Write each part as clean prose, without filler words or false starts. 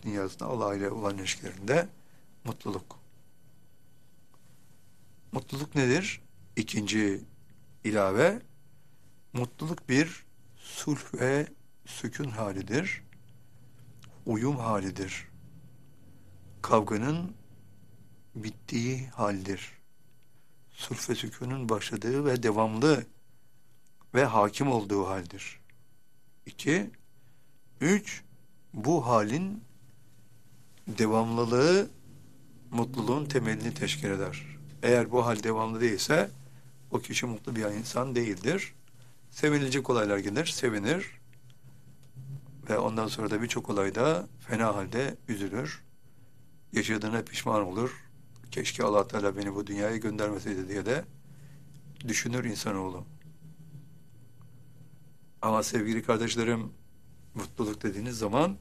dış dünyasında Allah ile olan ilişkilerinde mutluluk. Mutluluk nedir? İkinci ilave, mutluluk bir sulh ve sükun halidir. Uyum halidir. Kavganın bittiği haldir. Sulh ve sükunun başladığı ve devamlı ve hakim olduğu haldir. 2, 3, bu halin devamlılığı mutluluğun temelini teşkil eder. Eğer bu hal devamlı değilse o kişi mutlu bir insan değildir. Sevinilecek olaylar gelir, sevinir ve ondan sonra da birçok olayda fena halde üzülür. Yaşadığına pişman olur. Keşke Allah Teala beni bu dünyaya göndermeseydi diye de düşünür insanoğlu. Ama sevgili kardeşlerim, mutluluk dediğiniz zaman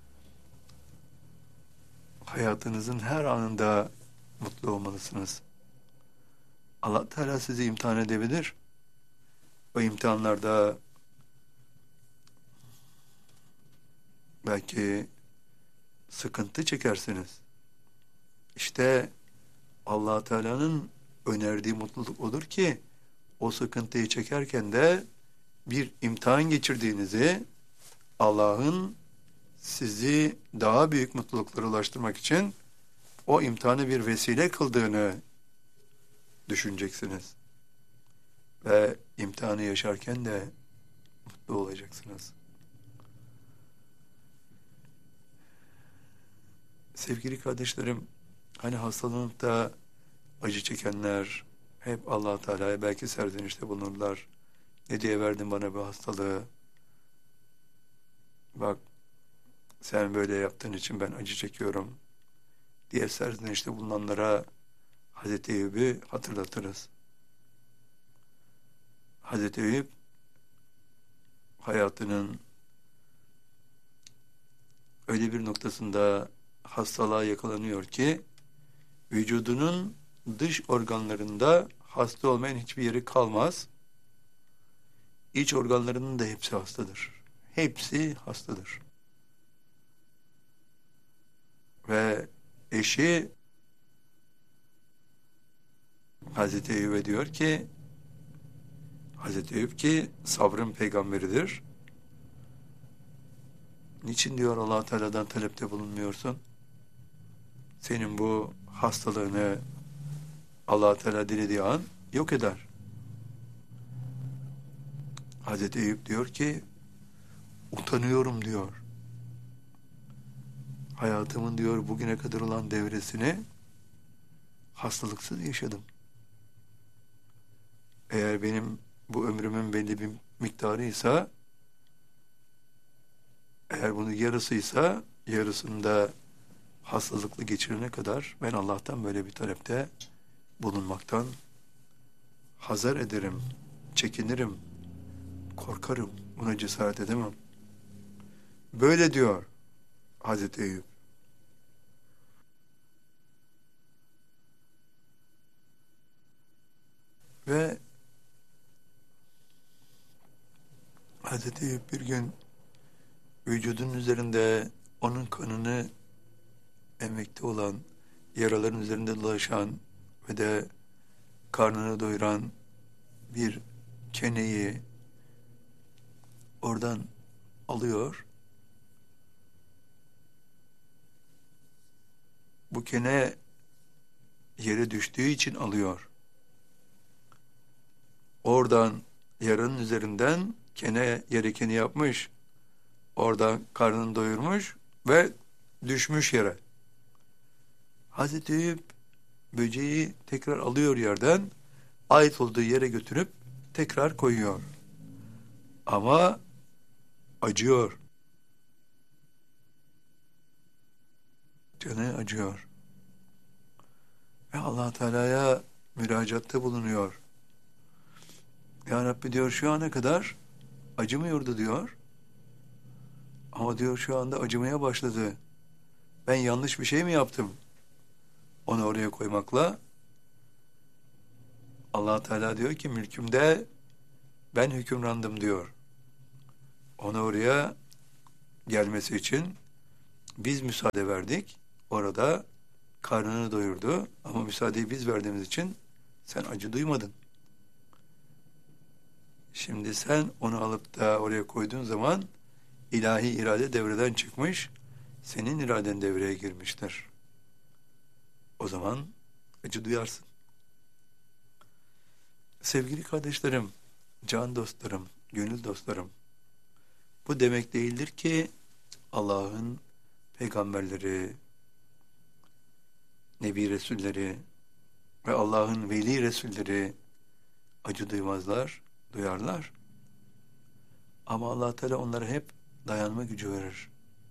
hayatınızın her anında mutlu olmalısınız. Allah Teala sizi imtihan edebilir. O imtihanlarda belki sıkıntı çekersiniz. İşte Allah Teala'nın önerdiği mutluluk odur ki o sıkıntıyı çekerken de bir imtihan geçirdiğinizi, Allah'ın sizi daha büyük mutluluklara ulaştırmak için o imtihanı bir vesile kıldığını düşüneceksiniz. Ve imtihanı yaşarken de mutlu olacaksınız. Sevgili kardeşlerim, hani hastalıkta acı çekenler hep Allah Teala'ya belki serzenişte bulunurlar. Ne diye verdin bana bu hastalığı? Bak, sen böyle yaptığın için ben acı çekiyorum diye serzenişte bulunanlara Hazreti Eyüp'ü hatırlatırız. Hazreti Eyüp hayatının öyle bir noktasında hastalığa yakalanıyor ki vücudunun dış organlarında hasta olmayan hiçbir yeri kalmaz. İç organlarının da hepsi hastadır. Hepsi hastadır. Ve eşi Hazreti Eyüp'e diyor ki, Hazreti Eyüp ki sabrın peygamberidir. Niçin diyor Allah Teala'dan talepte bulunmuyorsun? Senin bu hastalığını Allah Teala dilediği an yok eder. Hazreti Eyüp diyor ki utanıyorum diyor. Hayatımın diyor bugüne kadar olan devresini hastalıksız yaşadım. Eğer benim bu ömrümün belli bir miktarıysa, eğer bunun yarısıysa, yarısında hastalıklı geçirene kadar ben Allah'tan böyle bir talepte bulunmaktan hazar ederim, çekinirim, korkarım, buna cesaret edemem. Böyle diyor Hazreti Eyüp. Ve Hazreti Eyüp bir gün vücudunun üzerinde onun kanını emmekte olan, yaraların üzerinde dolaşan ve de karnını doyuran bir keneyi oradan alıyor. Bu kene yere düştüğü için alıyor. Oradan yaranın üzerinden kene yerekeni yapmış. Oradan karnını doyurmuş ve düşmüş yere. Hazreti Eyüp böceği tekrar alıyor yerden, ait olduğu yere götürüp tekrar koyuyor. Ama acıyor. Canı acıyor. Ve Allah Teala'ya müracaatte bulunuyor. Ya Rabbi diyor şu ana kadar acımıyordu diyor. Ama diyor şu anda acımaya başladı. Ben yanlış bir şey mi yaptım? Onu oraya koymakla Allah Teala diyor ki mülkümde ben hükümrandım diyor. Onu oraya gelmesi için Biz müsaade verdik. Orada karnını doyurdu. Ama müsaadeyi biz verdiğimiz için sen acı duymadın. Şimdi sen onu alıp da oraya koyduğun zaman ilahi irade devreden çıkmış, senin iraden devreye girmiştir. O zaman acı duyarsın. Sevgili kardeşlerim, can dostlarım, gönül dostlarım, bu demek değildir ki Allah'ın peygamberleri, Nebi Resulleri ve Allah'ın veli Resulleri acı duymazlar, duyarlar. Ama Allah Teala onlara hep dayanma gücü verir.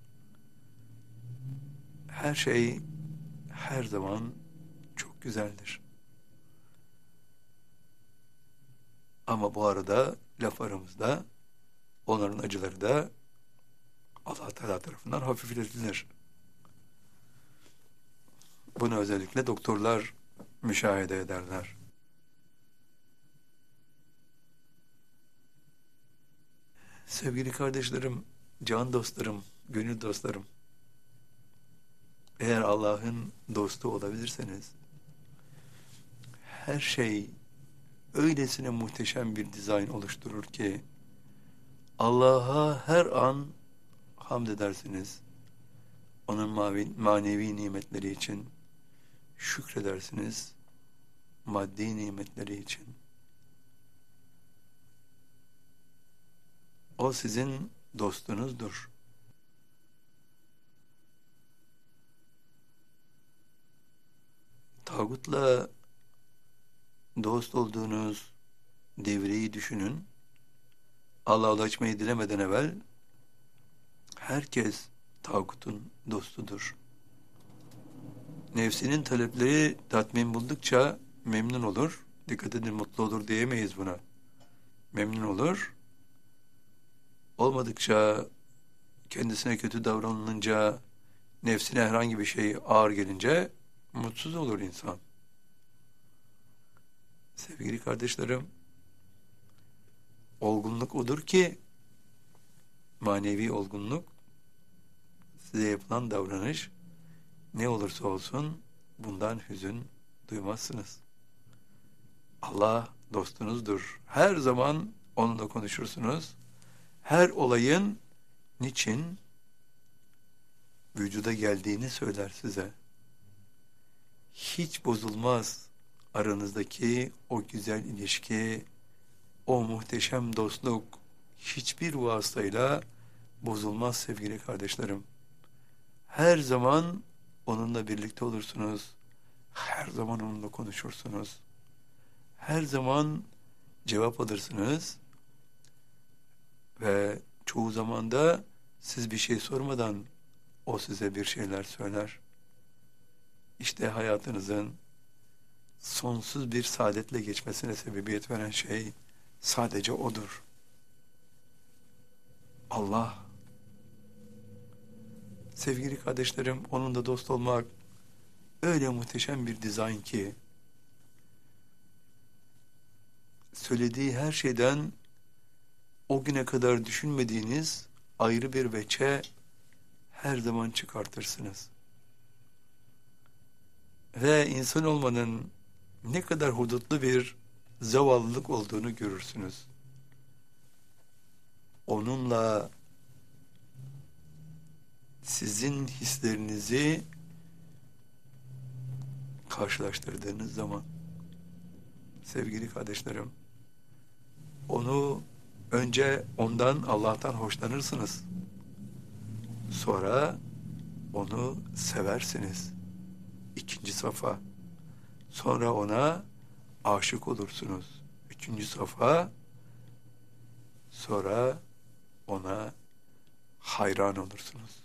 Her şey her zaman çok güzeldir. Ama bu arada laf aramızda onların acıları da Allah Teala tarafından hafifletilir. Bunu özellikle doktorlar müşahede ederler. Sevgili kardeşlerim, can dostlarım, gönül dostlarım, eğer Allah'ın dostu olabilirseniz, her şey öylesine muhteşem bir dizayn oluşturur ki, Allah'a her an hamd edersiniz. Onun manevi nimetleri için şükredersiniz, maddi nimetleri için. O sizin dostunuzdur. Tağutla dost olduğunuz devreyi düşünün. Allah'a ulaşmayı dilemeden evvel herkes tağutun dostudur. Nefsinin talepleri tatmin buldukça memnun olur. Dikkat edin, mutlu olur diyemeyiz buna. Memnun olur. Olmadıkça, kendisine kötü davranılınca, nefsine herhangi bir şey ağır gelince mutsuz olur insan. Sevgili kardeşlerim, olgunluk odur ki, manevi olgunluk, size yapılan davranış ne olursa olsun bundan hüzün duymazsınız. Allah dostunuzdur. Her zaman onunla konuşursunuz. Her olayın niçin vücuda geldiğini söyler size. Hiç bozulmaz aranızdaki o güzel ilişki, o muhteşem dostluk hiçbir vasıtayla bozulmaz sevgili kardeşlerim. Her zaman onunla birlikte olursunuz. Her zaman onunla konuşursunuz. Her zaman cevap alırsınız. Ve çoğu zaman da siz bir şey sormadan o size bir şeyler söyler. İşte hayatınızın sonsuz bir saadetle geçmesine sebebiyet veren şey sadece odur. Allah. Sevgili kardeşlerim, onunla dost olmak öyle muhteşem bir dizayn ki, söylediği her şeyden o güne kadar düşünmediğiniz ayrı bir veçe her zaman çıkartırsınız. Ve insan olmanın ne kadar hudutlu bir zavallılık olduğunu görürsünüz. Onunla sizin hislerinizi karşılaştırdığınız zaman, sevgili kardeşlerim, önce ondan, Allah'tan hoşlanırsınız. Sonra onu seversiniz. İkinci safa. Sonra ona aşık olursunuz. Üçüncü safa. Sonra ona hayran olursunuz.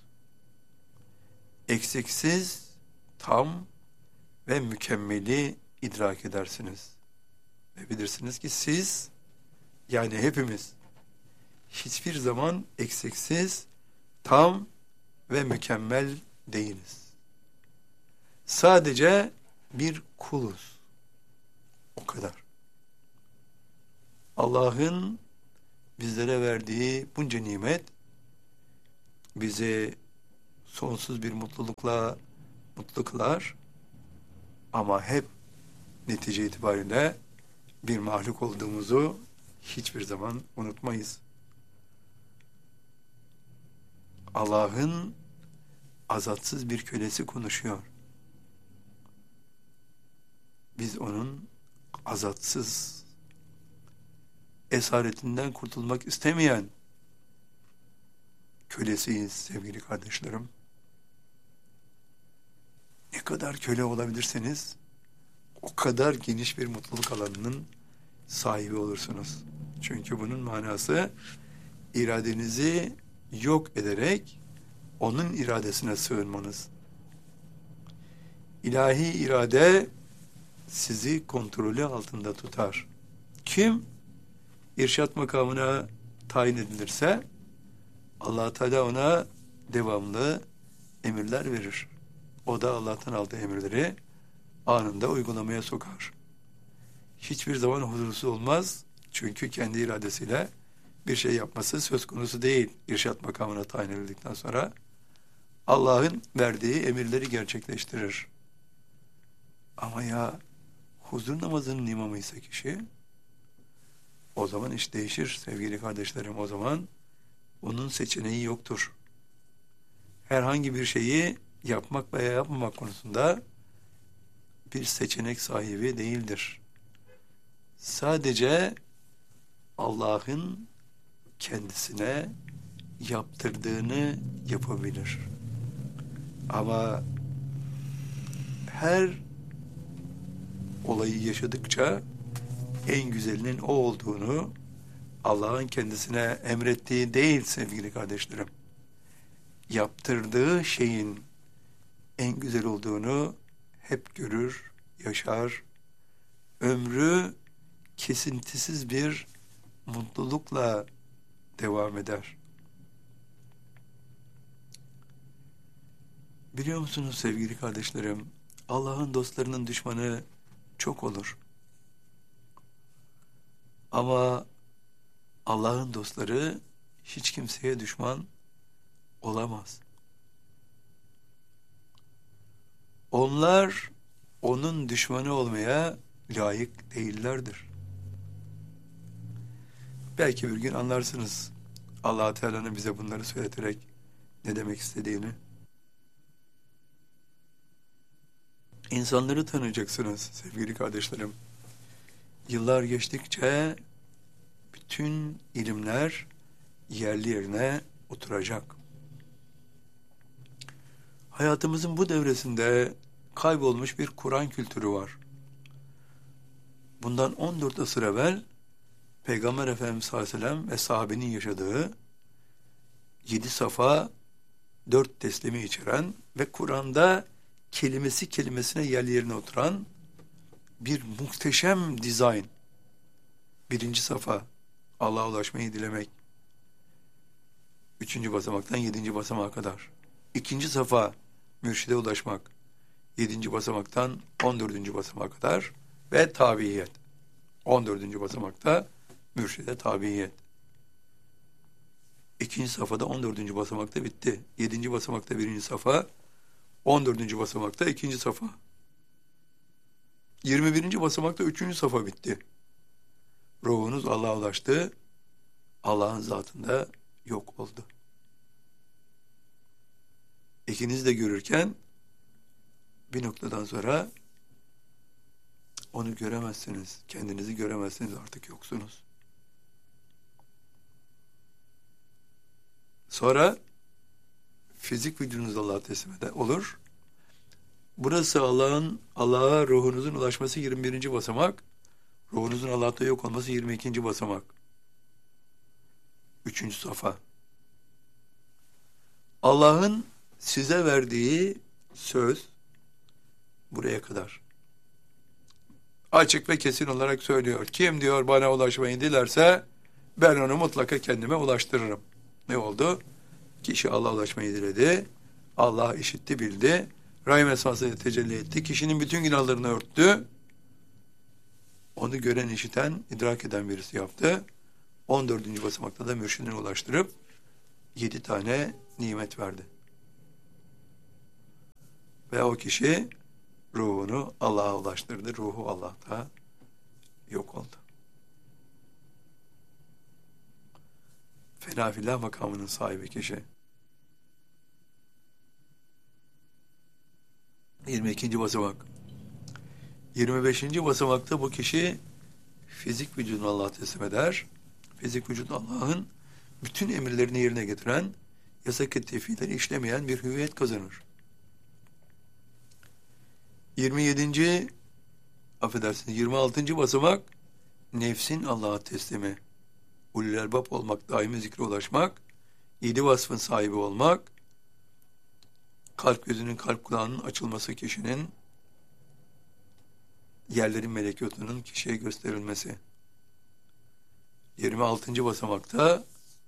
Eksiksiz, tam ve mükemmeli idrak edersiniz. Ve bilirsiniz ki siz, yani hepimiz, hiçbir zaman eksiksiz, tam ve mükemmel değiliz. Sadece bir kuluz. O kadar. Allah'ın bizlere verdiği bunca nimet bizi sonsuz bir mutlulukla mutlu kılar ama hep netice itibariyle bir mahluk olduğumuzu hiçbir zaman unutmayız. Allah'ın azatsız bir kölesi konuşuyor. Biz onun azatsız, esaretinden kurtulmak istemeyen kölesiyiz sevgili kardeşlerim. Ne kadar köle olabilirseniz o kadar geniş bir mutluluk alanının sahibi olursunuz. Çünkü bunun manası iradenizi yok ederek onun iradesine sığınmanız. İlahi irade sizi kontrolü altında tutar. Kim irşat makamına tayin edilirse Allah Teala ona devamlı emirler verir. O da Allah'tan aldığı emirleri anında uygulamaya sokar. Hiçbir zaman huzursuz olmaz. Çünkü kendi iradesiyle bir şey yapması söz konusu değil. İrşat makamına tayin edildikten sonra Allah'ın verdiği emirleri gerçekleştirir. Ama ya huzur namazının imamı ise kişi, o zaman iş değişir sevgili kardeşlerim. O zaman onun seçeneği yoktur. Herhangi bir şeyi yapmak veya yapmamak konusunda bir seçenek sahibi değildir. Sadece Allah'ın kendisine yaptırdığını yapabilir. Ama her olayı yaşadıkça en güzelinin o olduğunu, Allah'ın kendisine emrettiği değil sevgili kardeşlerim, yaptırdığı şeyin en güzel olduğunu hep görür, yaşar, ömrü kesintisiz bir mutlulukla devam eder. Biliyor musunuz sevgili kardeşlerim, Allah'ın dostlarının düşmanı çok olur. Ama Allah'ın dostları hiç kimseye düşman olamaz. Onlar onun düşmanı olmaya layık değillerdir. Belki bir gün anlarsınız Allah Teala'nın bize bunları söyleterek ne demek istediğini. İnsanları tanıyacaksınız sevgili kardeşlerim. Yıllar geçtikçe bütün ilimler yerli yerine oturacak. Hayatımızın bu devresinde kaybolmuş bir Kur'an kültürü var. Bundan 14 asır evvel Peygamber Efendimiz sallallahu aleyhi ve sellem ve sahabenin yaşadığı 7 safa 4 teslimi içeren ve Kur'an'da kelimesi kelimesine yerli yerine oturan bir muhteşem dizayn. 1. safa Allah'a ulaşmayı dilemek. 3. basamaktan 7. basamağa kadar. 2. safa mürşide ulaşmak. 7. basamaktan 14. basamağa kadar ve tabiyet. 14. basamakta mürşide tabiyet. 2. safhada 14. basamakta bitti. 7. basamakta 1. safa, 14. basamakta 2. safa. 21. basamakta 3. safa bitti. Ruhunuz Allah'a ulaştı. Allah'ın zatında yok oldu. İkiniz de görürken bir noktadan sonra onu göremezsiniz. Kendinizi göremezsiniz. Artık yoksunuz. Sonra fizik vücudunuz Allah'a teslim olur. Burası Allah'a ruhunuzun ulaşması 21. basamak. Ruhunuzun Allah'ta yok olması 22. basamak. 3. safa. Allah'ın size verdiği söz buraya kadar. Açık ve kesin olarak söylüyor. Kim diyor bana ulaşmayı dilerse ben onu mutlaka kendime ulaştırırım. Ne oldu? Kişi Allah'a ulaşmayı diledi. Allah işitti, bildi. Rahim esmasıyla tecelli etti. Kişinin bütün günahlarını örttü. Onu gören, işiten, idrak eden birisi yaptı. 14. basamakta da mürşidine ulaştırıp 7 tane nimet verdi. Ve o kişi ruhunu Allah'a ulaştırdı. Ruhu Allah'ta yok oldu. Fena filah makamının sahibi kişi. 22. basamak. 25. basamakta bu kişi fizik vücudunu Allah'a teslim eder. Fizik vücut Allah'ın bütün emirlerini yerine getiren, yasak ettiği fiilleri işlemeyen bir hüviyet kazanır. 26. basamak nefsin Allah'a teslimi. Ulul elbab olmak, daimi zikre ulaşmak, 7 vasfın sahibi olmak, kalp gözünün, kalp kulağının açılması kişinin, yerlerin melekûtunun kişiye gösterilmesi. 26. basamakta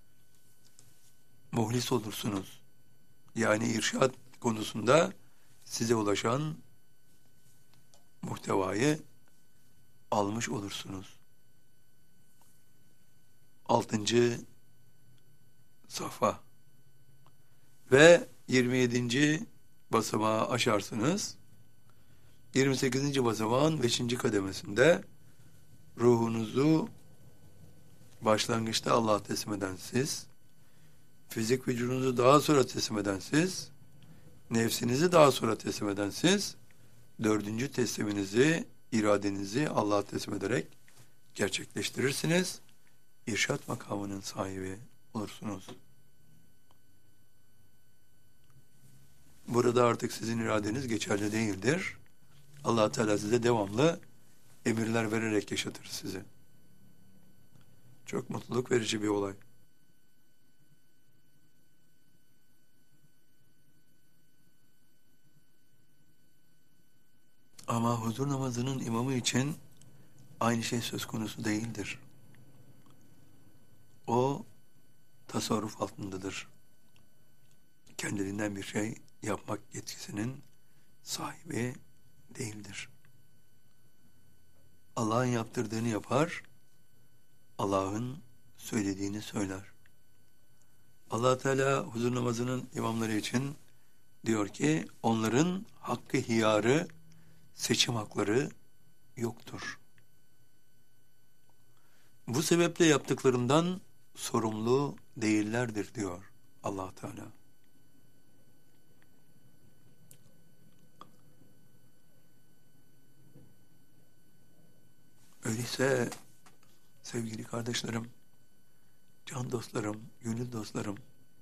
muhlis olursunuz. Yani irşad konusunda size ulaşan muhtevayı almış olursunuz. 6. safha ve 27. basamağı aşarsınız. 28. basamağın 5. kademesinde ruhunuzu başlangıçta Allah'a teslim eden siz, fizik vücudunuzu daha sonra teslim eden siz, nefsinizi daha sonra teslim eden siz, 4. tesliminizi, iradenizi Allah'a teslim ederek gerçekleştirirsiniz. İrşad makamının sahibi olursunuz. Burada artık sizin iradeniz geçerli değildir. Allah Teala size devamlı emirler vererek yaşatır sizi. Çok mutluluk verici bir olay. Ama huzur namazının imamı için aynı şey söz konusu değildir. O tasarruf altındadır. Kendiliğinden bir şey yapmak yetkisinin sahibi değildir. Allah'ın yaptırdığını yapar, Allah'ın söylediğini söyler. Allah Teala huzur namazının imamları için diyor ki onların hakkı hiyarı, seçim hakları yoktur. Bu sebeple yaptıklarından sorumlu değillerdir diyor Allah Teala. Öyleyse sevgili kardeşlerim, can dostlarım, gönül dostlarım,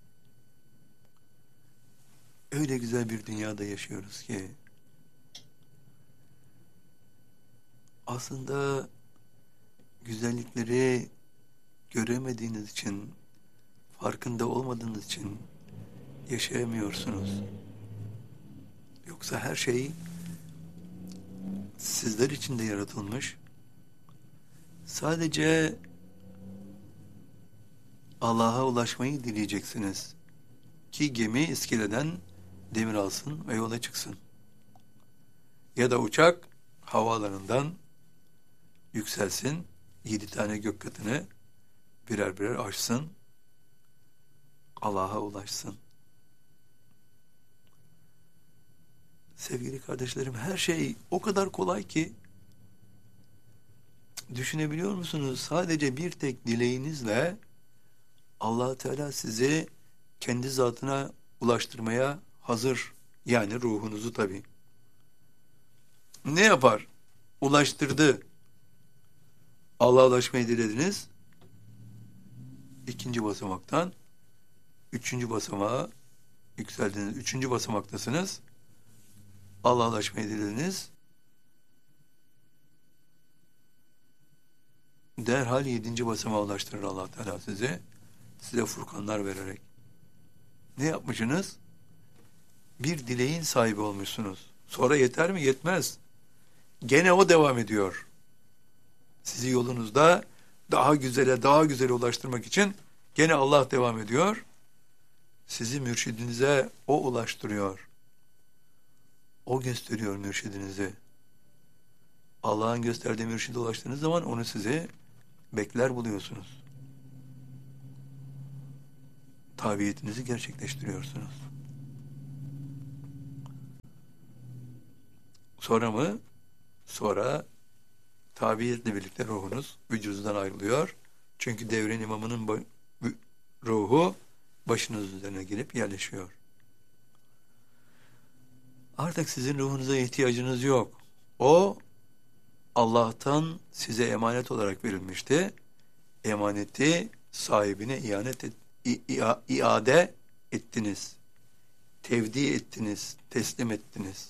öyle güzel bir dünyada yaşıyoruz ki aslında güzellikleri göremediğiniz için, farkında olmadığınız için yaşayamıyorsunuz. Yoksa her şey sizler için de yaratılmış. Sadece Allah'a ulaşmayı dileyeceksiniz ki gemi iskeleden demir alsın ve yola çıksın. Ya da uçak havaalanından yükselsin, 7 tane gök katını birer birer aşsın, Allah'a ulaşsın. Sevgili kardeşlerim, her şey o kadar kolay ki, düşünebiliyor musunuz? Sadece bir tek dileğinizle Allah Teala sizi kendi zatına ulaştırmaya hazır. Yani ruhunuzu tabii. Ne yapar? Ulaştırdı. Allah'a ulaşmayı dilediniz. 2. basamaktan 3. basamağa yükseldiniz. 3. basamaktasınız. Allah'a ulaşmayı dilediniz. Derhal 7. basamağa ulaştırır Allah Teala sizi. Size furkanlar vererek. Ne yapmışsınız? Bir dileğin sahibi olmuşsunuz. Sonra yeter mi? Yetmez. Gene o devam ediyor. Sizi yolunuzda daha güzele ulaştırmak için gene Allah devam ediyor. Sizi mürşidinize o ulaştırıyor. O gösteriyor mürşidinizi. Allah'ın gösterdiği mürşide ulaştığınız zaman onu size bekler buluyorsunuz. Tabiyetinizi gerçekleştiriyorsunuz. Sonra mı? Sonra tabiiyetle birlikte ruhunuz vücudundan ayrılıyor. Çünkü devrin imamının ruhu başınız üzerine gelip yerleşiyor. Artık sizin ruhunuza ihtiyacınız yok. O Allah'tan size emanet olarak verilmişti. Emaneti sahibine iade ettiniz. Tevdi ettiniz, teslim ettiniz.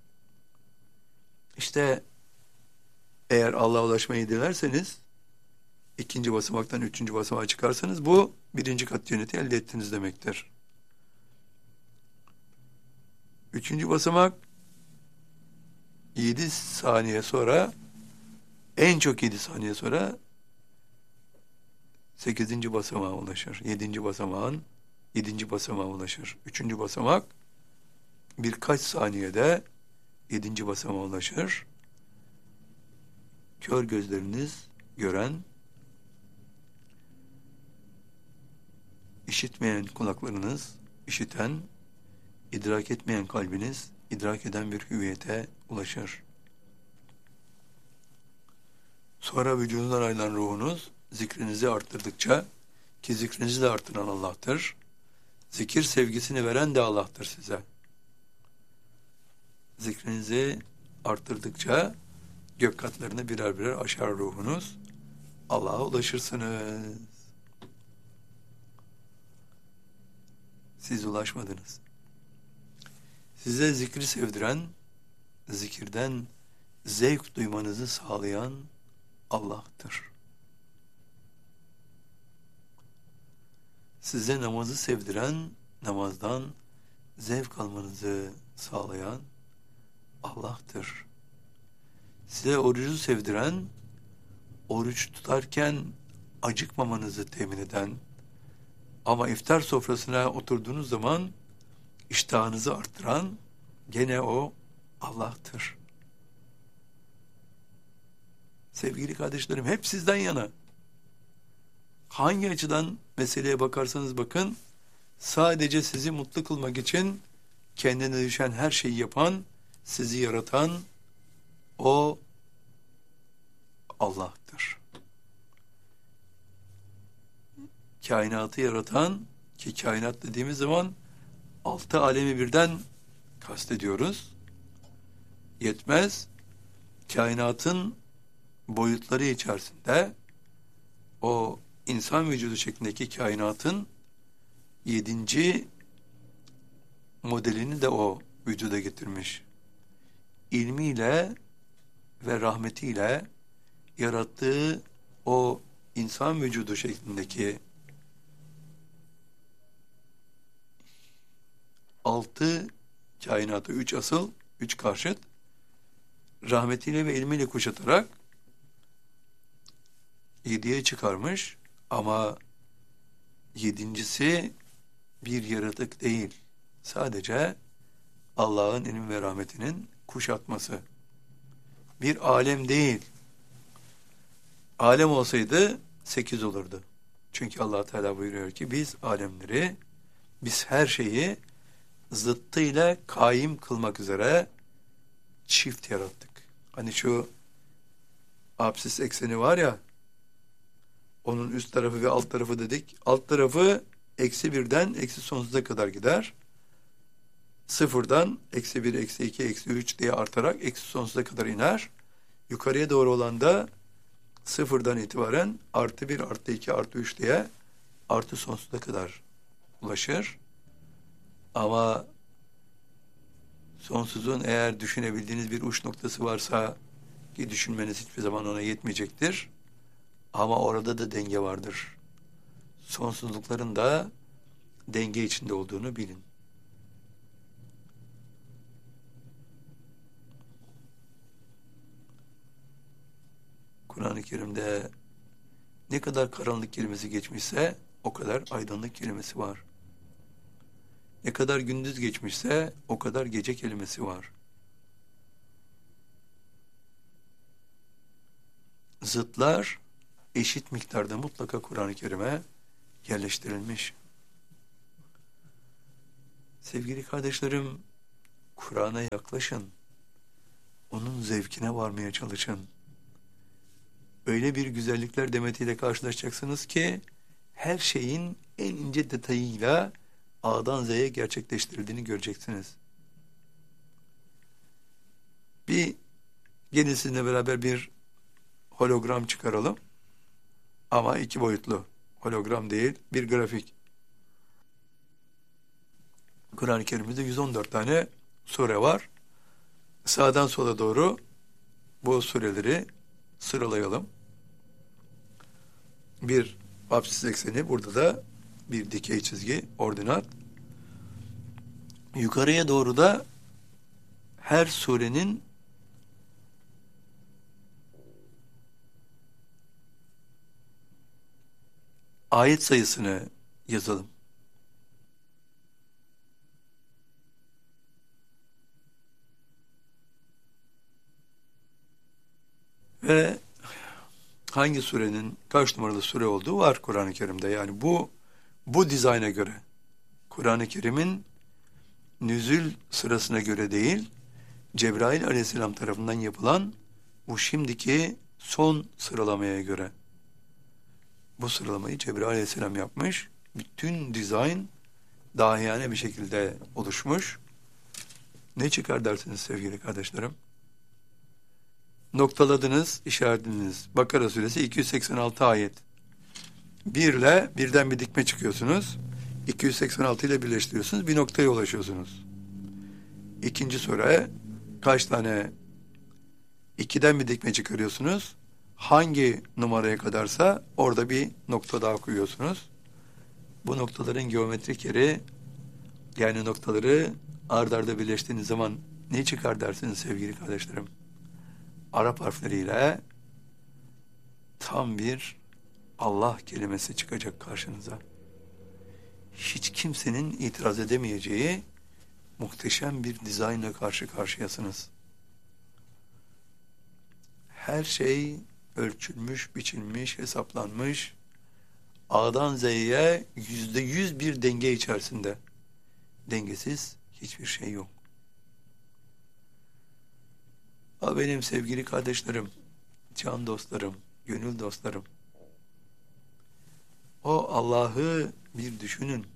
İşte eğer Allah'a ulaşmayı dilerseniz, ikinci basamaktan üçüncü basamağa çıkarsanız bu birinci kat cenneti elde ettiniz demektir. Üçüncü basamak 7 saniye sonra, en çok 7 saniye sonra 8. basamağa ulaşır. 7. basamağın 7. basamağa ulaşır. Üçüncü basamak birkaç saniyede 7. basamağa ulaşır. Kör gözleriniz gören, işitmeyen kulaklarınız işiten, idrak etmeyen kalbiniz idrak eden bir hüviyete ulaşır. Sonra vücudundan ayrılan ruhunuz zikrinizi arttırdıkça, ki zikrinizi de arttıran Allah'tır. Zikir sevgisini veren de Allah'tır size. Zikrinizi arttırdıkça gök katlarını birer birer aşar ruhunuz. Allah'a ulaşırsınız. Siz ulaşmadınız. Size zikri sevdiren, zikirden zevk duymanızı sağlayan Allah'tır. Size namazı sevdiren, namazdan zevk almanızı sağlayan Allah'tır. Size orucu sevdiren, oruç tutarken acıkmamanızı temin eden, ama iftar sofrasına oturduğunuz zaman iştahınızı arttıran gene o Allah'tır. Sevgili kardeşlerim, hep sizden yana. Hangi açıdan meseleye bakarsanız bakın, sadece sizi mutlu kılmak için kendine düşen her şeyi yapan, sizi yaratan o Allah'tır. Kainatı yaratan, ki kainat dediğimiz zaman 6 alemi birden kastediyoruz. Yetmez. Kainatın boyutları içerisinde o insan vücudu şeklindeki kainatın 7. modelini de o vücuda getirmiş. İlmiyle ve rahmetiyle yarattığı o insan vücudu şeklindeki 6 kainatı, 3 asıl, 3 karşıt, rahmetiyle ve ilmiyle kuşatarak 7'ye çıkarmış, ama 7.'si bir yaratık değil. Sadece Allah'ın ilim ve rahmetinin kuşatması. Bir alem değil. Alem olsaydı 8 olurdu. Çünkü Allah Teala buyuruyor ki biz alemleri, biz her şeyi zıttıyla kaim kılmak üzere çift yarattık. Hani şu apsis ekseni var ya, onun üst tarafı ve alt tarafı dedik. Alt tarafı -1'den -sonsuza kadar gider. 0'dan -1, -2, -3 diye artarak sonsuza kadar iner. Yukarıya doğru olan da 0'dan itibaren +1, +2, +3 diye sonsuza kadar ulaşır. Ama sonsuzun eğer düşünebildiğiniz bir uç noktası varsa, ki düşünmeniz hiçbir zaman ona yetmeyecektir. Ama orada da denge vardır. Sonsuzlukların da denge içinde olduğunu bilin. Kur'an-ı Kerim'de ne kadar karanlık kelimesi geçmişse o kadar aydınlık kelimesi var. Ne kadar gündüz geçmişse o kadar gece kelimesi var. Zıtlar eşit miktarda mutlaka Kur'an-ı Kerim'e yerleştirilmiş. Sevgili kardeşlerim, Kur'an'a yaklaşın. onun zevkine varmaya çalışın. Öyle bir güzellikler demetiyle karşılaşacaksınız ki her şeyin en ince detayıyla A'dan Z'ye gerçekleştirildiğini göreceksiniz. Bir gelin sizinle beraber bir hologram çıkaralım. Ama 2 boyutlu. Hologram değil, bir grafik. Kur'an-ı Kerim'de 114 tane sure var. Sağdan sola doğru bu sureleri sıralayalım. Bir apsis ekseni, burada da bir dikey çizgi, ordinat. Yukarıya doğru da her surenin ayet sayısını yazalım. Ve hangi surenin kaç numaralı sure olduğu var Kur'an-ı Kerim'de. Yani bu dizayna göre, Kur'an-ı Kerim'in nüzül sırasına göre değil, Cebrail aleyhisselam tarafından yapılan bu şimdiki son sıralamaya göre. Bu sıralamayı Cebrail aleyhisselam yapmış. Bütün dizayn dahiyane bir şekilde oluşmuş. Ne çıkar dersiniz sevgili kardeşlerim? Noktaladınız, işaretlediniz. Bakara suresi 286 ayet. Birden bir dikme çıkıyorsunuz. 286 ile birleştiriyorsunuz. Bir noktaya ulaşıyorsunuz. İkinci sure kaç tane? 2'den bir dikme çıkarıyorsunuz. Hangi numaraya kadarsa orada bir nokta daha koyuyorsunuz. Bu noktaların geometrik yeri, yani noktaları ard arda birleştiğiniz zaman ne çıkar dersiniz sevgili kardeşlerim? Arap harfleriyle tam bir Allah kelimesi çıkacak karşınıza. Hiç kimsenin itiraz edemeyeceği muhteşem bir dizaynla karşı karşıyasınız. Her şey ölçülmüş, biçilmiş, hesaplanmış. A'dan Z'ye %100 bir denge içerisinde. Dengesiz hiçbir şey yok. Benim sevgili kardeşlerim, can dostlarım, gönül dostlarım. O Allah'ı bir düşünün.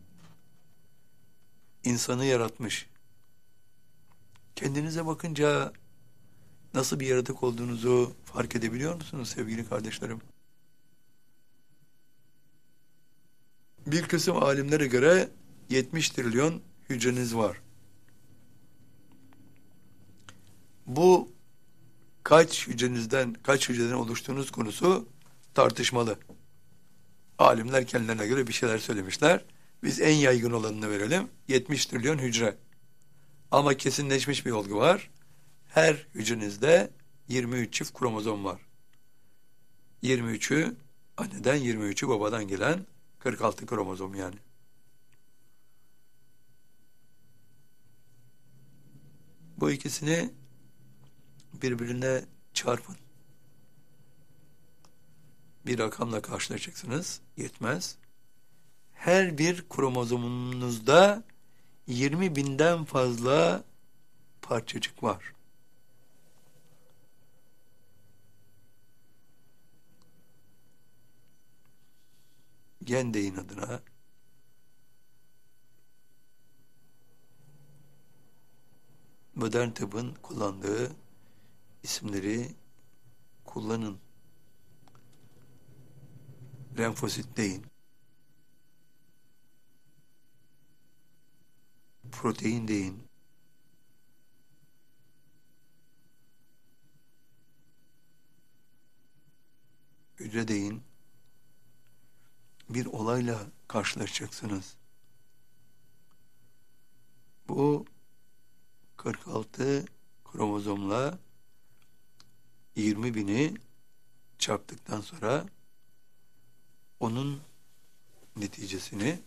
İnsanı yaratmış. Kendinize bakınca nasıl bir yaratık olduğunuzu fark edebiliyor musunuz sevgili kardeşlerim? Bir kısım alimlere göre 70 trilyon hücreniz var. Bu kaç hücreden oluştuğunuz konusu tartışmalı. Alimler kendilerine göre bir şeyler söylemişler. Biz en yaygın olanını verelim. 70 trilyon hücre. Ama kesinleşmiş bir olgu var. Her hücrenizde 23 çift kromozom var. 23'ü anneden, 23'ü babadan gelen 46 kromozom yani. Bu ikisini birbirine çarpın. Bir rakamla karşılaşacaksınız. Yetmez. Her bir kromozomunuzda 20.000'den fazla parçacık var. Gen deyin adına. Modern tıbbın kullandığı isimleri kullanın. Lenfosit deyin. Protein deyin. Hücre deyin. Bir olayla karşılaşacaksınız. Bu 46 kromozomla 20.000'i çarptıktan sonra onun neticesini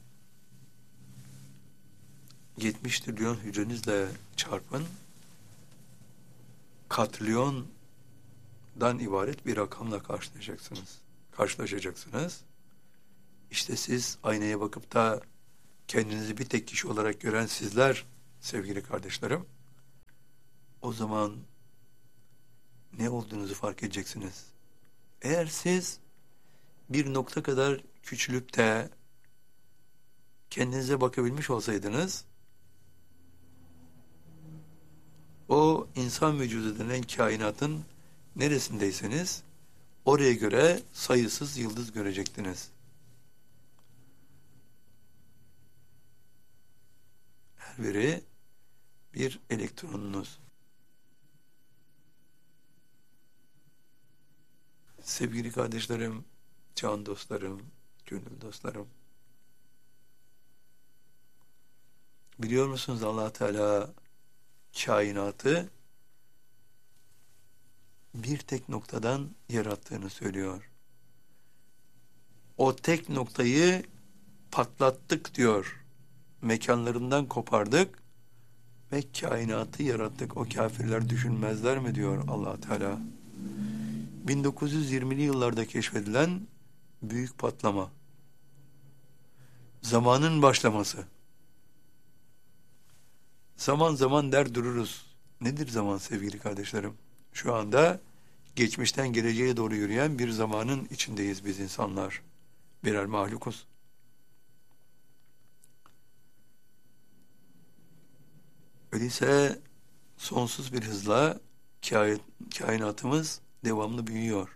70 trilyon hücrenizle çarpın, katrilyondan ibaret bir rakamla karşılaşacaksınız. İşte siz aynaya bakıp da kendinizi bir tek kişi olarak gören sizler sevgili kardeşlerim, o zaman ne olduğunuzu fark edeceksiniz. Eğer siz bir nokta kadar küçülüp de kendinize bakabilmiş olsaydınız, o insan vücudu denen kainatın neresindeyseniz oraya göre sayısız yıldız görecektiniz. Her biri bir elektronunuz. Sevgili kardeşlerim, can dostlarım, gönül dostlarım. Biliyor musunuz Allah Teala kainatı bir tek noktadan yarattığını söylüyor. O tek noktayı patlattık diyor. Mekanlarından kopardık ve kainatı yarattık. O kafirler düşünmezler mi diyor Allah Teala. 1920'li yıllarda keşfedilen büyük patlama. Zamanın başlaması. Zaman zaman der dururuz. Nedir zaman sevgili kardeşlerim? Şu anda geçmişten geleceğe doğru yürüyen bir zamanın içindeyiz biz insanlar. Birer mahlukuz. Öyleyse sonsuz bir hızla kainatımız devamlı büyüyor.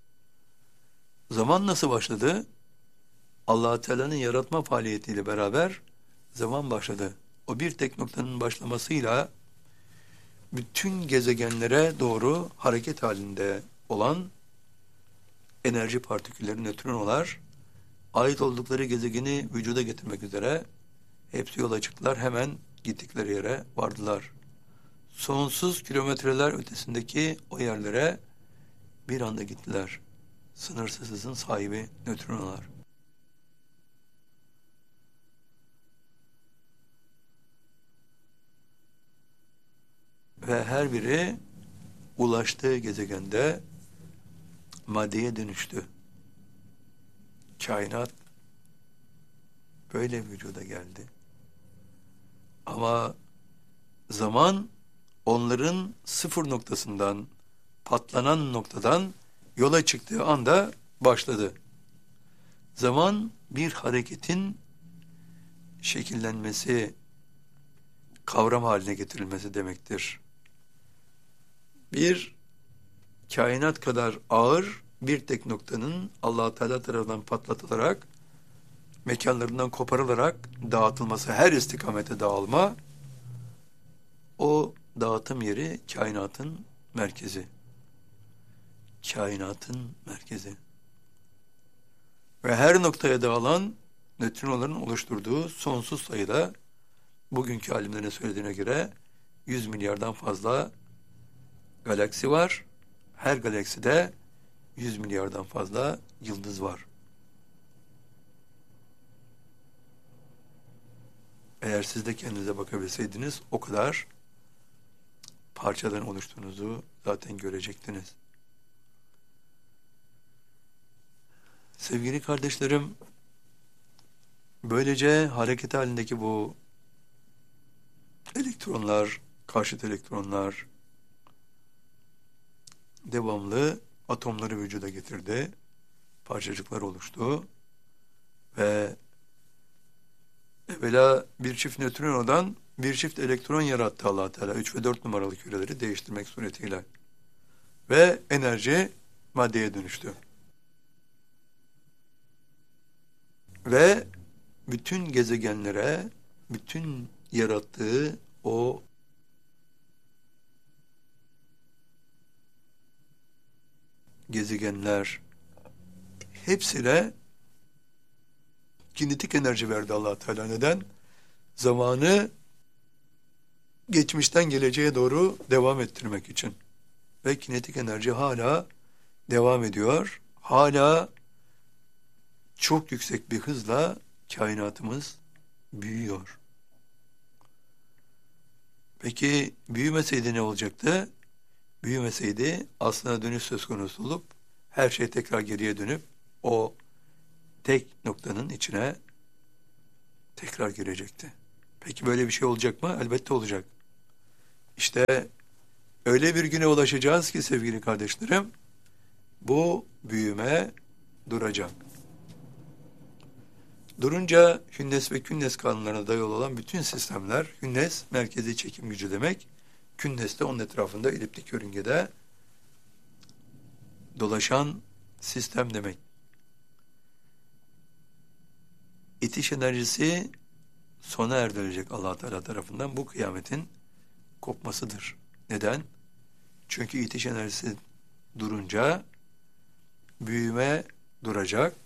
Zaman nasıl başladı? Allah Teala'nın yaratma faaliyetiyle beraber zaman başladı. O bir tek noktanın başlamasıyla bütün gezegenlere doğru hareket halinde olan enerji partikülleri, nötrinolar ait oldukları gezegeni vücuda getirmek üzere hepsi yola çıktılar. Hemen gittikleri yere vardılar. Sonsuz kilometreler ötesindeki o yerlere bir anda gittiler. Sınırsız hızın sahibi nötrinolar. Ve her biri ulaştığı gezegende maddeye dönüştü. Kainat böyle vücuda geldi. Ama zaman onların sıfır noktasından, patlanan noktadan yola çıktığı anda başladı. Zaman bir hareketin şekillenmesi, kavram haline getirilmesi demektir. Bir kainat kadar ağır bir tek noktanın Allah-u Teala tarafından patlatılarak, mekanlarından koparılarak dağıtılması, her istikamete dağılma, o dağıtım yeri kainatın merkezi. Kainatın merkezi. Ve her noktaya dağılan nötrinoların oluşturduğu sonsuz sayıda, bugünkü alimlerin söylediğine göre 100 milyardan fazla galaksi var. Her galakside 100 milyardan fazla yıldız var. Eğer siz de kendinize bakabilseydiniz o kadar parçadan oluştuğunuzu zaten görecektiniz. Sevgili kardeşlerim, böylece hareket halindeki bu elektronlar, karşıt elektronlar devamlı atomları vücuda getirdi. Parçacıklar oluştu. Ve evvela bir çift nötrinodan bir çift elektron yarattı Allah Teala. 3 ve 4 numaralı küreleri değiştirmek suretiyle. Ve enerji maddeye dönüştü. Ve bütün gezegenlere, bütün yarattığı o gezegenler hepsine kinetik enerji verdi Allah Teala. Neden? Zamanı geçmişten geleceğe doğru devam ettirmek için. Ve kinetik enerji hala devam ediyor. Hala çok yüksek bir hızla kainatımız büyüyor. Peki büyümeseydi ne olacaktı? Büyümeseydi aslına dönüş söz konusu olup her şey tekrar geriye dönüp o tek noktanın içine tekrar girecekti. Peki böyle bir şey olacak mı? Elbette olacak. İşte Öyle bir güne ulaşacağız ki sevgili kardeşlerim, bu büyüme duracak. Durunca Hünnes ve Künnes kanunlarına dayalı olan bütün sistemler, Hünnes merkezi çekim gücü demek, Künnes de onun etrafında eliptik yörüngede dolaşan sistem demek. İtiş enerjisi sona erdirilecek Allah Teala tarafından, bu kıyametin kopmasıdır. Neden? Çünkü itiş enerjisi durunca büyüme duracak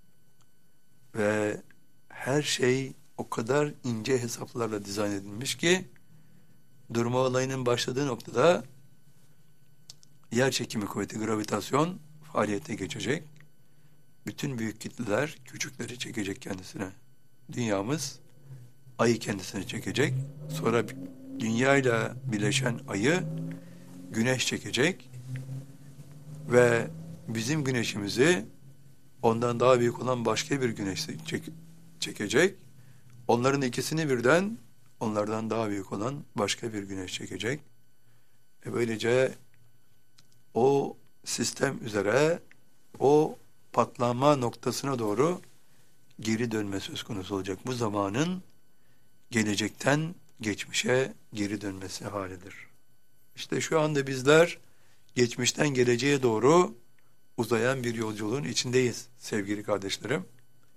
ve her şey o kadar ince hesaplarla dizayn edilmiş ki durma olayının başladığı noktada yer çekimi kuvveti, gravitasyon faaliyete geçecek. Bütün büyük kitleler küçükleri çekecek kendisine. Dünyamız ayı kendisine çekecek. Sonra dünya ile birleşen ayı güneş çekecek ve bizim güneşimizi ondan daha büyük olan başka bir güneş çekecek. Onların ikisini birden onlardan daha büyük olan başka bir güneş çekecek. Böylece o sistem üzere o patlama noktasına doğru geri dönme söz konusu olacak. Bu zamanın gelecekten geçmişe geri dönmesi halidir. İşte şu anda bizler geçmişten geleceğe doğru uzayan bir yolculuğun içindeyiz sevgili kardeşlerim.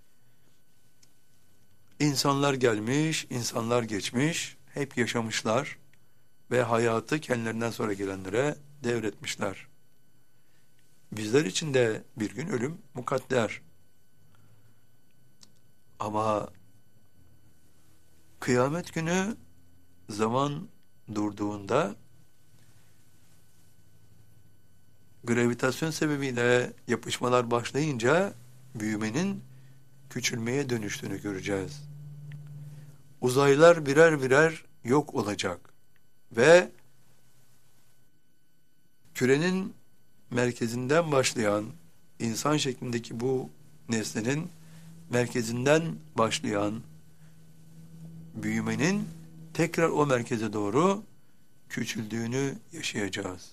İnsanlar gelmiş, insanlar geçmiş, hep yaşamışlar ve hayatı kendilerinden sonra gelenlere devretmişler. Bizler için de bir gün ölüm mukadder. Ama kıyamet günü zaman durduğunda gravitasyon sebebiyle yapışmalar başlayınca büyümenin küçülmeye dönüştüğünü göreceğiz. Uzaylar birer birer yok olacak ve kürenin merkezinden başlayan insan şeklindeki bu nesnenin merkezinden başlayan büyümenin tekrar o merkeze doğru küçüldüğünü yaşayacağız.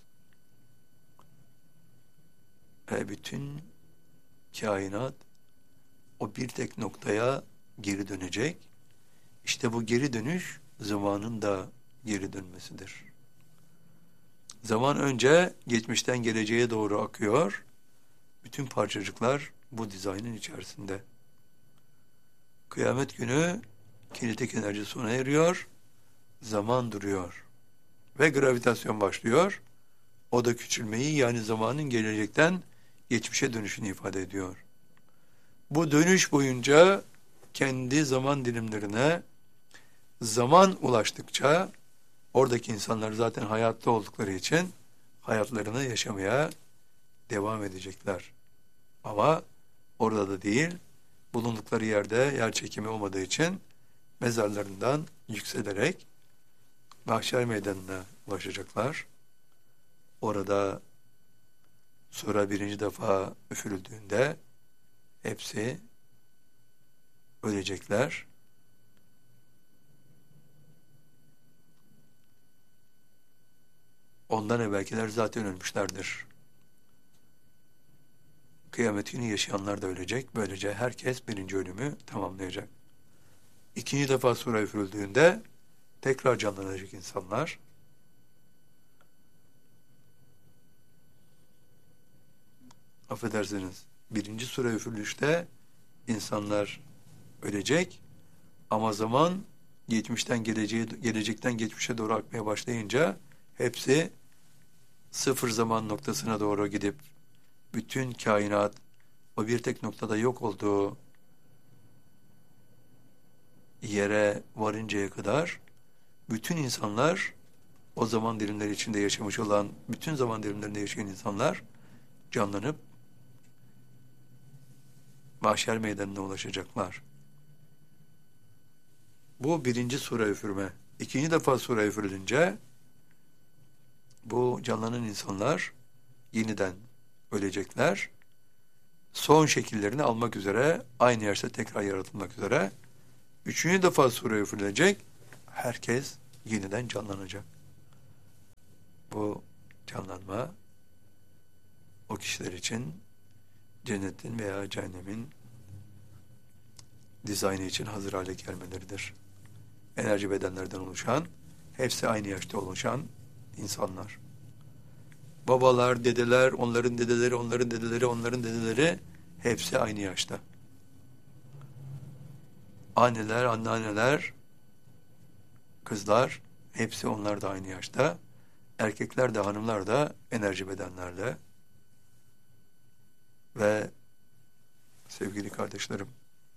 Ve bütün kainat o bir tek noktaya geri dönecek. İşte bu geri dönüş zamanın da geri dönmesidir. Zaman önce geçmişten geleceğe doğru akıyor. Bütün parçacıklar bu dizaynın içerisinde. Kıyamet günü kinetik enerji sona eriyor. Zaman duruyor. Ve gravitasyon başlıyor. O da küçülmeyi, yani zamanın gelecekten geçmişe dönüşünü ifade ediyor. Bu dönüş boyunca kendi zaman dilimlerine zaman ulaştıkça oradaki insanlar zaten hayatta oldukları için hayatlarını yaşamaya devam edecekler. Ama orada da değil, bulundukları yerde yer çekimi olmadığı için mezarlarından yükselerek mahşer meydanına ulaşacaklar. Orada sura birinci defa üfürüldüğünde hepsi ölecekler. Ondan evvelkiler zaten ölmüşlerdir. Kıyamet günü yaşayanlar da ölecek. Böylece herkes birinci ölümü tamamlayacak. İkinci defa sura üfürüldüğünde tekrar canlanacak insanlar. Affedersiniz, birinci sura üfürülüşte insanlar ölecek ama zaman geçmişten geleceğe, gelecekten geçmişe doğru akmaya başlayınca hepsi sıfır zaman noktasına doğru gidip bütün kainat o bir tek noktada yok olduğu yere varıncaya kadar bütün insanlar, o zaman dilimleri içinde yaşamış olan, bütün zaman dilimlerinde yaşayan insanlar canlanıp mahşer meydanına ulaşacaklar. Bu birinci sura üfürme. İkinci defa sura üfürülünce bu canlanan insanlar yeniden ölecekler. Son şekillerini almak üzere, aynı yerde tekrar yaratılmak üzere. Üçüncü defa sura üfürülecek. Herkes yeniden canlanacak. bu canlanma o kişiler için cennetin veya cehennemin dizaynı için hazır hale gelmeleridir. Enerji bedenlerden oluşan, hepsi aynı yaşta oluşan insanlar. Babalar, dedeler, onların dedeleri, onların dedeleri, onların dedeleri hepsi aynı yaşta. Anneler, anneanneler, kızlar hepsi onlar da aynı yaşta. Erkekler de hanımlar da enerji bedenlerle. Ve sevgili kardeşlerim,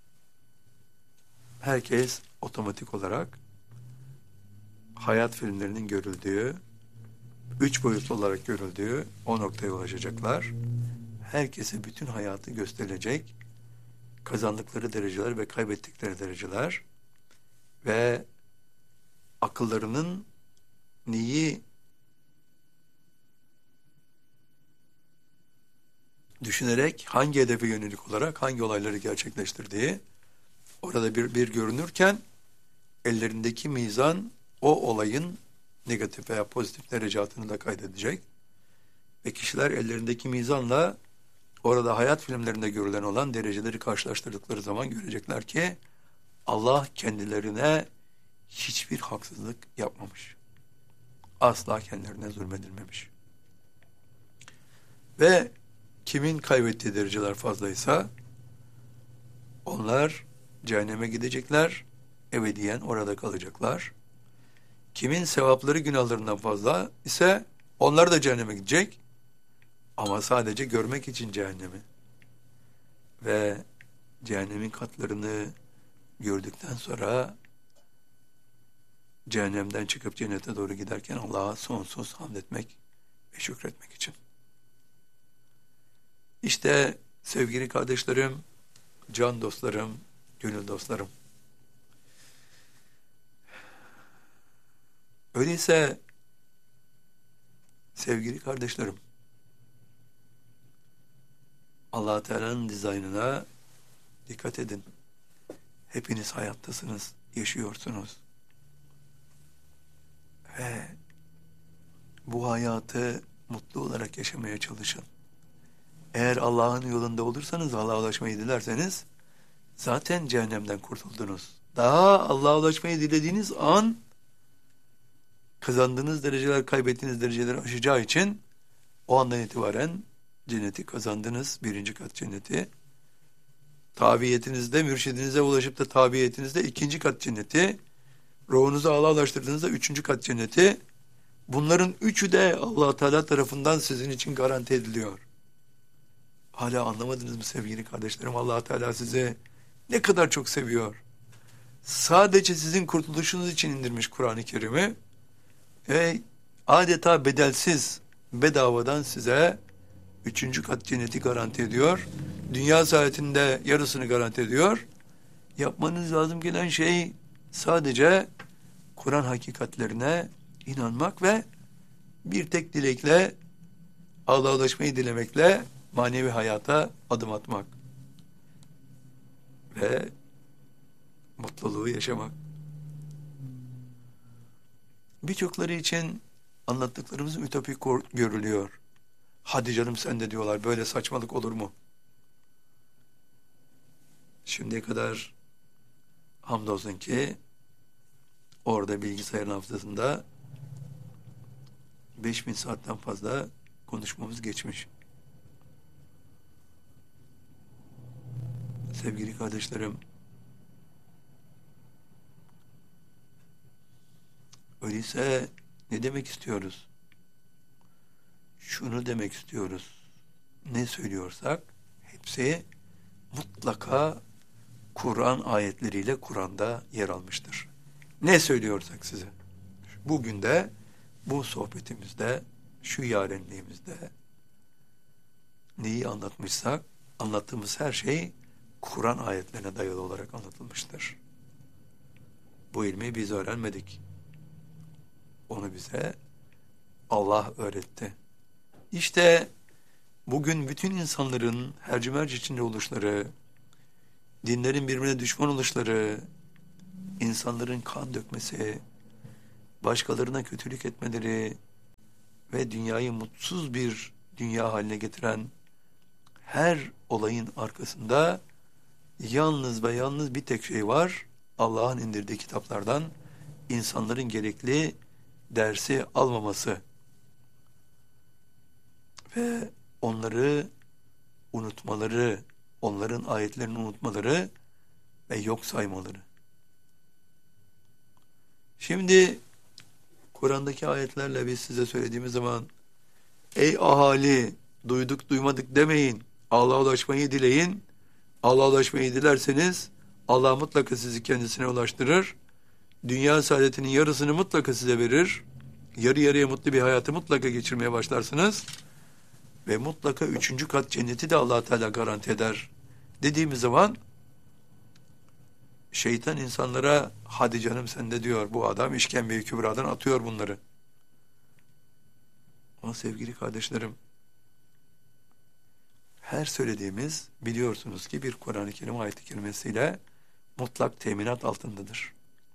herkes otomatik olarak hayat filmlerinin görüldüğü, 3 boyutlu olarak görüldüğü o noktaya ulaşacaklar. Herkese bütün hayatı gösterilecek, kazandıkları dereceler ve kaybettikleri dereceler ve akıllarının neyi düşünerek hangi hedefe yönelik olarak hangi olayları gerçekleştirdiği orada bir görünürken ellerindeki mizan o olayın negatif veya pozitif derecatını da kaydedecek. Ve kişiler ellerindeki mizanla orada hayat filmlerinde görülen olan dereceleri karşılaştırdıkları zaman görecekler ki Allah kendilerine hiçbir haksızlık yapmamış. Asla kendilerine zulmedilmemiş. Ve kimin kaybettiği dereceler fazlaysa onlar cehenneme gidecekler, ebediyen orada kalacaklar. Kimin sevapları günahlarından fazla ise onlar da cehenneme gidecek ama sadece görmek için cehennemi. Ve cehennemin katlarını gördükten sonra cehennemden çıkıp cennete doğru giderken Allah'a sonsuz hamd etmek ve şükretmek için. İşte sevgili kardeşlerim, can dostlarım, gönül dostlarım. Öyleyse sevgili kardeşlerim, Allah Teala'nın dizaynına dikkat edin. Hepiniz hayattasınız, yaşıyorsunuz. Ve bu hayatı mutlu olarak yaşamaya çalışın. Eğer Allah'ın yolunda olursanız, Allah'a ulaşmayı dilerseniz zaten cehennemden kurtuldunuz. Daha Allah'a ulaşmayı dilediğiniz an kazandığınız dereceler, kaybettiğiniz dereceleri aşacağı için o andan itibaren cenneti kazandınız. 1. kat cenneti. Tabiyetinizde, mürşidinize ulaşıp da tabiyetinizde 2. kat cenneti. Ruhunuzu Allah'a ulaştırdığınızda 3. kat cenneti. Bunların üçü de Allah Teala tarafından sizin için garanti ediliyor. Hala anlamadınız mı sevgili kardeşlerim? Allah Teala sizi ne kadar çok seviyor. Sadece sizin kurtuluşunuz için indirmiş Kur'an-ı Kerim'i ve adeta bedelsiz, bedavadan size 3. kat cenneti garanti ediyor. Dünya saadetinde yarısını garanti ediyor. Yapmanız lazım gelen şey sadece Kur'an hakikatlerine inanmak ve bir tek dilekle Allah'a ulaşmayı dilemekle manevi hayata adım atmak ve mutluluğu yaşamak. Birçokları için anlattıklarımız ütopik görülüyor. Hadi canım sen de diyorlar, böyle saçmalık olur mu? Şimdiye kadar hamdolsun ki orada bilgisayarın hafızasında 5000 saatten fazla konuşmamız geçmiş. Sevgili kardeşlerim, öyleyse ne demek istiyoruz? Şunu demek istiyoruz. Ne söylüyorsak hepsi mutlaka Kur'an ayetleriyle Kur'an'da yer almıştır. Ne söylüyorsak size. Bugün de bu sohbetimizde, şu yarenliğimizde neyi anlatmışsak, anlattığımız her şey Kur'an ayetlerine dayalı olarak anlatılmıştır. Bu ilmi biz öğrenmedik. Onu bize Allah öğretti. İşte bugün bütün insanların hercimerc içinde oluşları, dinlerin birbirine düşman oluşları, insanların kan dökmesi, başkalarına kötülük etmeleri, ve dünyayı mutsuz bir dünya haline getiren her olayın arkasında yalnız ve yalnız bir tek şey var. Allah'ın indirdiği kitaplardan insanların gerekli dersi almaması ve onları unutmaları, onların ayetlerini unutmaları ve yok saymaları. Şimdi Kur'an'daki ayetlerle biz size söylediğimiz zaman ey ahali duyduk duymadık demeyin. Allah'a ulaşmayı dileyin. Allah'a ulaşmayı dilerseniz Allah mutlaka sizi kendisine ulaştırır. Dünya saadetinin yarısını mutlaka size verir. Yarı yarıya mutlu bir hayatı mutlaka geçirmeye başlarsınız. Ve mutlaka 3. kat cenneti de Allah Teala garanti eder. Dediğimiz zaman şeytan insanlara hadi canım sen de diyor bu adam işkembe-i kübradan atıyor bunları. Ama sevgili kardeşlerim her söylediğimiz biliyorsunuz ki bir Kur'an-ı Kerim ayet-i kerimesiyle mutlak teminat altındadır.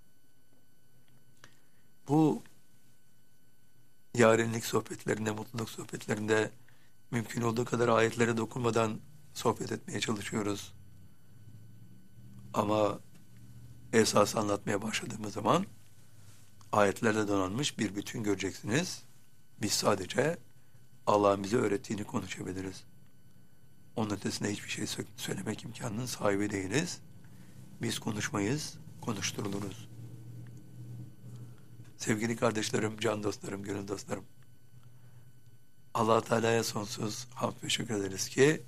Bu yarenlik sohbetlerinde, mutluluk sohbetlerinde mümkün olduğu kadar ayetlere dokunmadan sohbet etmeye çalışıyoruz. Ama esas anlatmaya başladığımız zaman ayetlerle donanmış bir bütün göreceksiniz. Biz sadece Allah'ın bize öğrettiğini konuşabiliriz. Onun ötesinde hiçbir şey söylemek imkanının sahibi değiliz. Biz konuşmayız, konuşturuluruz. Sevgili kardeşlerim, can dostlarım, gönül dostlarım. Allah Teala'ya sonsuz hamd ve şükür ederiz ki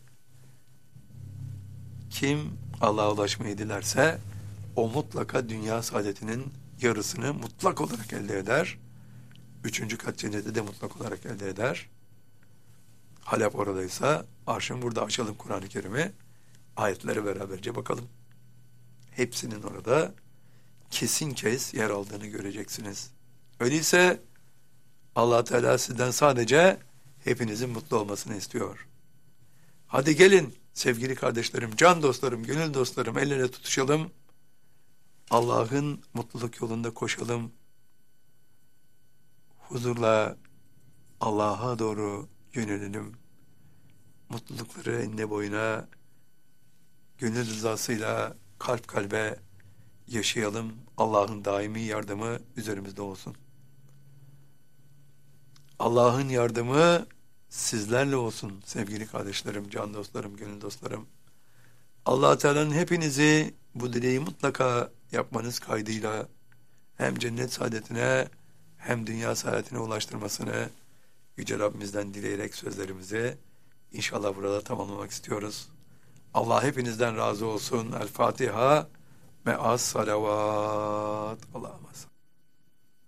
kim Allah'a ulaşmayı dilerse o mutlaka dünya saadetinin yarısını mutlak olarak elde eder. 3. kat cenneti de mutlak olarak elde eder. Halep oradaysa arşın burada açalım Kur'an-ı Kerim'i. Ayetlere beraberce bakalım. Hepsinin orada kesin kes yer aldığını göreceksiniz. Öyleyse Allah Teala sizden sadece hepinizin mutlu olmasını istiyor. Hadi gelin sevgili kardeşlerim, can dostlarım, gönül dostlarım el ele tutuşalım. Allah'ın mutluluk yolunda koşalım. Huzurla Allah'a doğru yönelelim. Mutlulukları enine boyuna gönül rızasıyla kalp kalbe yaşayalım. Allah'ın daimi yardımı üzerimizde olsun. Allah'ın yardımı sizlerle olsun sevgili kardeşlerim, can dostlarım, gönül dostlarım. Allah Teala'nın hepinizi bu dileği mutlaka yapmanız kaydıyla hem cennet saadetine hem dünya saadetine ulaştırmasını Yüce Rabbimizden dileyerek sözlerimizi inşallah burada tamamlamak istiyoruz. Allah hepinizden razı olsun. El Fatiha ve as salavat. Allah'a emanet.